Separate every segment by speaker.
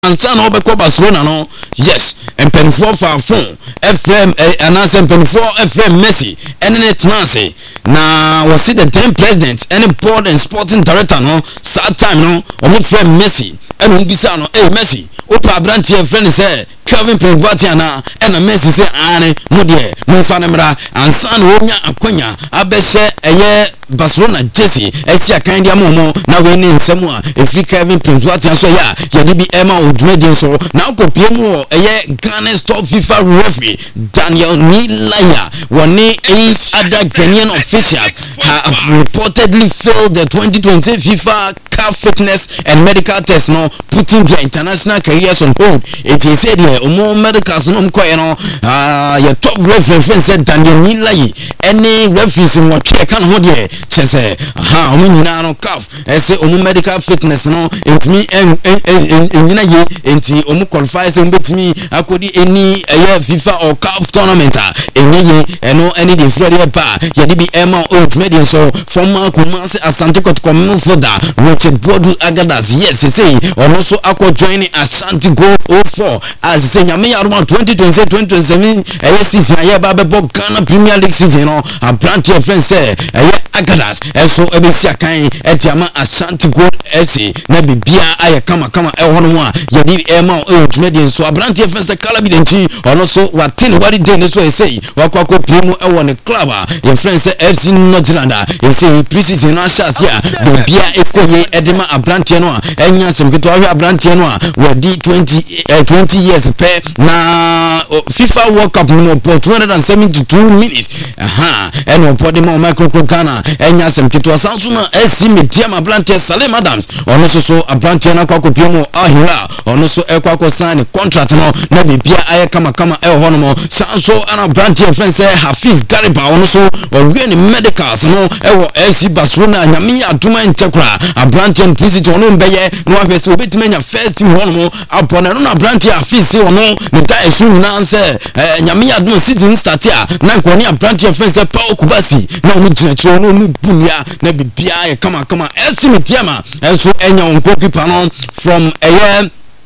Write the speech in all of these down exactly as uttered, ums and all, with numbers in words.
Speaker 1: ansa na obekọ Barcelona no yes empenfo fa phone Ephraim anasa empenfo Ephraim Messi ene tenase na was the then president any board and sporting director no sad time no omo Ephraim Messi ene mbisa no eh Messi opa branch your friend say Kevin Prince-Boateng ena Messi say ane mo de mo fa nemra ansa na onya akwanya abehye eye Barcelona jersey esi akan dia momo na we ni nsemu a efri Kevin Prince-Boateng so ya ye de bi ema odumedin so na akopie mu eye Ghana's top FIFA referee Daniel Nilaya woni is other Ghanaian officials have reportedly failed the twenty twenty FIFA car fitness and medical test no putting their international careers on hold. It is said here omo medicals no mkoye no ah your top referee said Daniel Nilaya any referees in what can hold here say ha omo nyina no caf ese omo medical fitness no entimi en en nyina ye enti omo qualify se mbetimi akodi any FIFA or CAF tournament enye eno any the Florida pa ye di bi ema ultimate so former Kumasi Asante Kotoko for that Richard Bodu Agadas yes say ono so akọ join Asante Gold oh four as say nyame yaruma twenty twenty twenty twenty-seven eh season aye ba be Ghana Premier League season no a branch your friend say eh Agadas eso ebesi akan etiama Asante Gold F C na bibia aye kama kama e hono a ye di ema ultimate so a branch your friend say kala bi denti ono so watin wari dey so e say wakwa piemu e won club a your friend say F C Northland e say preseason na chance ya bibia ekoye edema abrantie no a enya sem keto ahwe abrantie no a wadi twenty years pe na FIFA World Cup no for two hundred seventy-two minutes aha eno podi mo micro Ghana enya sem keto sanso na S C Medium abrantie Salem Adams ono so so abrantie na kwako piemu ahira ono so ekwako sign contract no na bibia aye kama kama e hono mo sanso ana branch friend say Hafiz Gariba ono so we medicals no e wo F C Barcelona nyame aduma nchekura a branch and visit ono mbeye no afese obetimenya first team hono mo apona no na branch Hafiz ono ne da esu na say nyame aduma season start ya na ko ni a branch friend say Paul Kubasi na ono ginachiro no mu bunya na bibia ye kama kama S C Mediama enso enya on goalkeeper no from a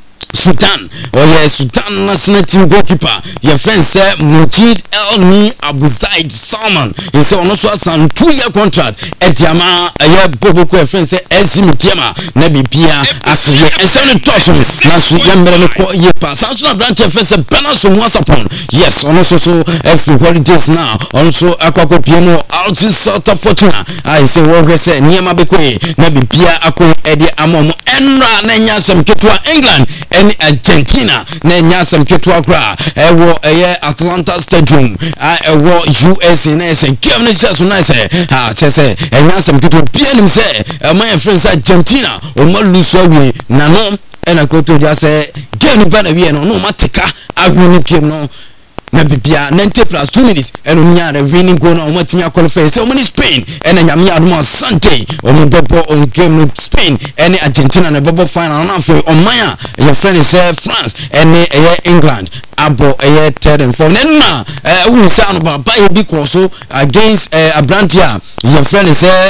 Speaker 1: Sudan or yeah, Sudan national team goalkeeper your friend said Mujid Elmi Abu Zaid Salman he said on also a two year contract etiama aye boboko your friend said S C Mediama na bibia as ye ensure trust na so yamere no ko ye pass so na branch your friend said balance so once upon yes on also so every holidays now also akwako piemo out South Fortuna I say wo go say niema bekoye na bibia akọ ede amomo enra na nya sam ketwa England and Argentina na nyasam ketwa kra ewo eye Atlanta Stadium ewo U S A na say game na just na say ha chese nyasam ketwa pianim say my friends Argentina o ma lose away na no ena koto dia say game ni bana wi no no mateka ahuni piem no na bibia ninety plus two minutes eno nya the winning goal na o matimi qualify say o mani Spain ena nyame adoma Sunday o mo bebo on game no Spain ene Argentina na bebo final na for o maya your friend is uh, France ene uh, England abo uh, third and fourth na uh, we say no ba buy bi cross against uh, Abrantia your friend is uh,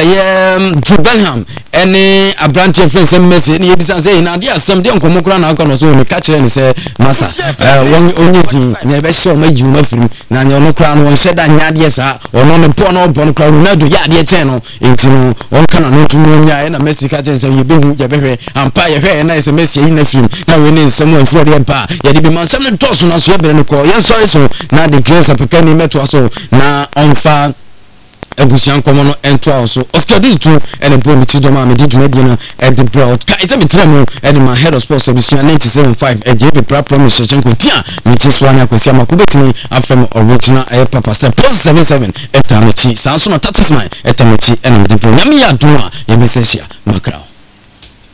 Speaker 1: um, Jude Bellingham ene Abrantia friend say Messi ni ebisa say na dia asem dia nkomokra na aka no so me catch ni say masa won onye tin be show ma juma film na nya no kra no won sheda nya de sa ono no po no bon kra Ronaldo ya de ten no enti no won kana no tunu nya na Messi ka chen say ye behu ye behwe ampa ye hwe na say Messi yi na film na we ni nsem won for de pa ye de bi man sem no toss na so ye bere no ko ye sorry so na the grace apeka ni meto so na onfa ebusian komo no ento also Oscar do to and bo mi ti do ma me di dwuma bi no e de bro ka ise mi tira mu e de ma head of sports ebusian ninety-seven point five e je be pra promise chenko tia mi ti so anya kwesi amakubetimi afem original e papa se plus seven seven e ta me chi sanso na tatisman e ta me chi e na me di bro nyame ya do a ye be se sia makra